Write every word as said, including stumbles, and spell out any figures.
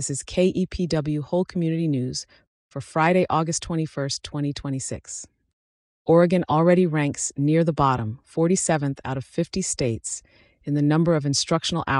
This is K E P W Whole Community News for Friday, August twenty-first, twenty twenty-six. Oregon already ranks near the bottom, forty-seventh out of fifty states, in the number of instructional hours